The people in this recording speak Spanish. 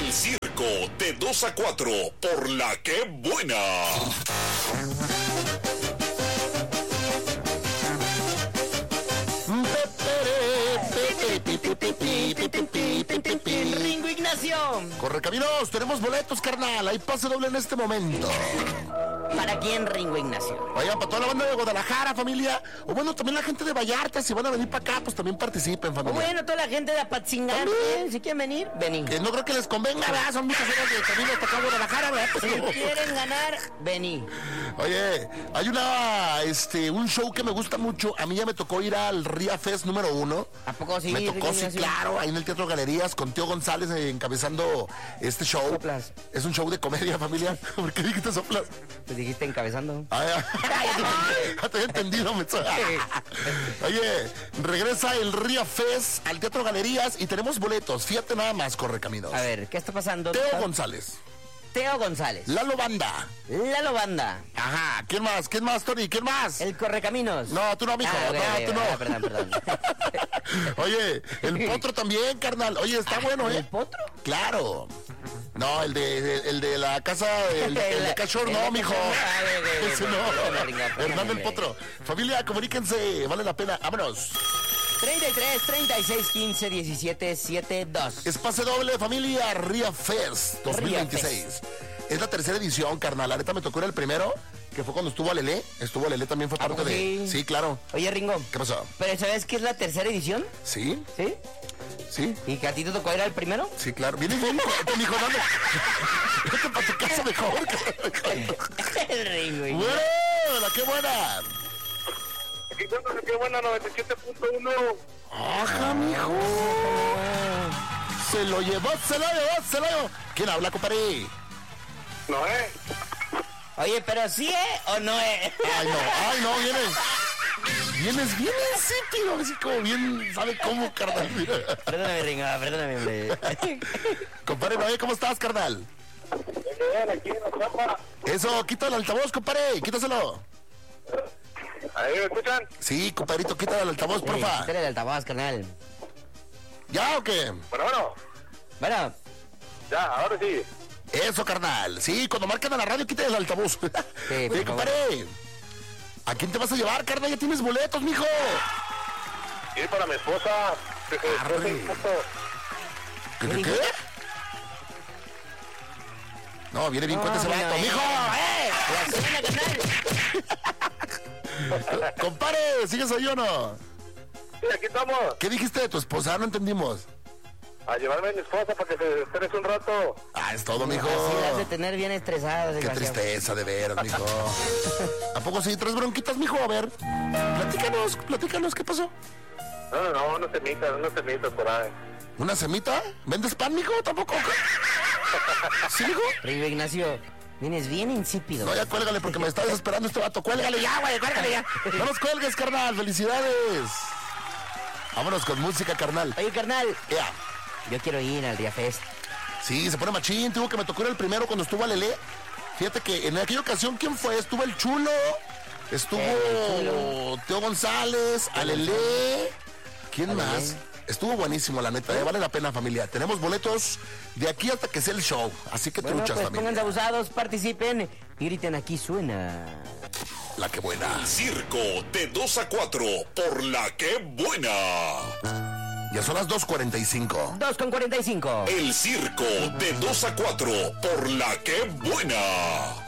El circo de 2 a 4 por La Que Buena. Ringo Ignacio. Correcaminos, tenemos boletos, carnal. Hay pase doble en este momento. ¿Para quién, Ringo Ignacio? Oigan, para toda la banda de Guadalajara, familia. O bueno, también la gente de Vallarta, si van a venir para acá, pues también participen, O familia. bueno, toda la gente de Apatzingán, si quieren venir, vení. Que no creo que les convenga, ¿verdad? Son muchas horas de camino hasta acá a Guadalajara, ¿verdad? Pues, Si no. quieren ganar, vení. Oye, hay un show que me gusta mucho. A mí ya me tocó ir al RIA Fest número 1. ¿A poco sí? Me tocó, Ringo sí, Ignacio? claro, ahí en el Teatro Galerías con Teo González encabezando este show. Soplas. Es un show de comedia, familia. ¿Por qué dijiste soplas? Te dijiste encabezando. Ah, ya te había entendido, me Oye, regresa el RIA Fest al Teatro Galerías y tenemos boletos. Fíjate nada más, Correcaminos. A ver, ¿qué está pasando? Teo González, Teo González. Lalo Banda. Lalo Banda. Ajá, ¿quién más? ¿Quién más, Tony? ¿Quién más? El Correcaminos. No, tú no, mijo. Ah, ok, No, ok, tú no. Perdón. Oye, el Potro también, carnal. Oye, está bueno, ¿eh? ¿El Potro? Claro. No, el de la casa, el de Cachorro, no, mijo. Ese no. Hernán el Potro. Familia, comuníquense, vale la pena. Vámonos. 33 36 15 17 72. Es pase doble, familia, RIA Fest 2026. Es la tercera edición, carnal. La neta me tocó ir el primero, que fue cuando estuvo Alelé. Estuvo Alelé, también fue ¿A parte poco de... sí? Sí, claro. Oye, Ringo. ¿Qué pasó? ¿Pero sabes que es la tercera edición? ¿Sí? ¿Sí? ¿Sí? ¿Y que a ti te tocó ir al primero? Sí, claro. Viene bien, mijo, dale. Vete para tu casa mejor. El Ringo. Ignacio. ¡Bueno! ¡La qué buena! Aquí cuenta que buena 97.1. ¡Ajá, mijo! Se lo llevó. ¿Quién habla, compadre? No, Oye, pero sí, ¿o no es? Ay, no, vienes bien insípido, así como bien, ¿sabe cómo, carnal? Mira. Perdóname, Ringo, perdóname, hombre. Compadre Noé, ¿cómo estás, carnal? Bien, aquí en la trampa. Eso, quita el altavoz, compadre, quítaselo. Ahí me escuchan. Sí, compadrito, quita el altavoz, porfa. Quítale el altavoz, carnal. ¿Ya o qué? Bueno. Bueno, Ya, ahora sí. Eso, carnal. Sí, cuando marcan a la radio, quita el altavoz. por Oye, favor. compadre, ¿a quién te vas a llevar, carnal? Ya tienes boletos, mijo. Ir para mi esposa. Arre. ¿Qué? No, viene bien cuenta ese vato, mijo. La cena, carnal. Compadre, ¿sigues ahí o no? Sí, aquí estamos. ¿Qué dijiste de tu esposa? No entendimos. A llevarme a mi esposa para que se esperes un rato. Ah, es todo, mijo. Así la has de tener bien estresada. Qué desgraciado. tristeza, de veras, mijo. ¿A poco sí? ¿Tres bronquitas, mijo? A ver, platícanos, ¿qué pasó? No, unos semitas por ahí. ¿Una semita? ¿Vendes pan, mijo? ¿Tampoco? ¿Sí, mijo? Ringo Ignacio, vienes bien insípido. No, ya cuélgale porque me está desesperando este vato. Cuélgale ya, güey, cuélgale ya. No nos cuelgues, carnal. Felicidades. Vámonos con música, carnal. Oye, carnal, Ya. yo quiero ir al Ria Fest. Sí, se pone machín. Tuvo que me tocó ir el primero cuando estuvo Alelé. Fíjate que en aquella ocasión, ¿quién fue? Estuvo el Chulo. Estuvo El Teo González, Alelé. ¿Quién Alelé. más? Estuvo buenísimo, la neta. Vale la pena, familia. Tenemos boletos de aquí hasta que sea el show. Así que Bueno, truchas, pues familia. pónganse abusados, participen y griten aquí suena. La que buena. Circo de 2 a 4 por La Que Buena. Ya son las 2:45. 2:45. El circo de 2 a 4 por La Que Buena.